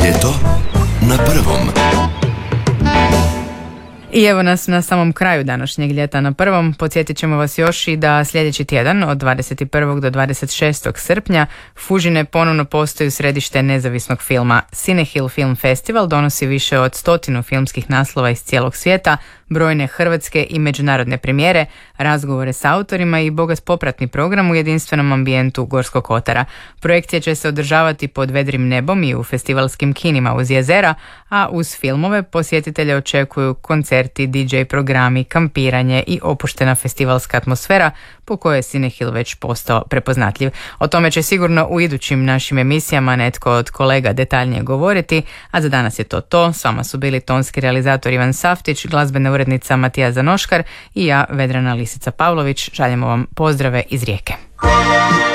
Ljeto na prvom. I evo nas na samom kraju današnjeg Ljeta na prvom. Podsjetit ćemo vas još i da sljedeći tjedan od 21. do 26. srpnja Fužine ponovno postaju središte nezavisnog filma. Cinehill Film Festival donosi više od 100 filmskih naslova iz cijelog svijeta, brojne hrvatske i međunarodne premijere, razgovore s autorima i bogat popratni program u jedinstvenom ambijentu Gorskog kotara. Projekcije će se održavati pod vedrim nebom i u festivalskim kinima uz jezera, a uz filmove posjetitelje očekuju koncerti, DJ programi, kampiranje i opuštena festivalska atmosfera po kojoj je Cinehill već postao prepoznatljiv. O tome će sigurno u idućim našim emisijama netko od kolega detaljnije govoriti, a za danas je to. S vama su bili tonski realizator Ivan Saftić, glazbena urednica Matija Zanoškar i ja, Vedrana Lisica Pavlović. Šaljemo vam pozdrave iz Rijeke.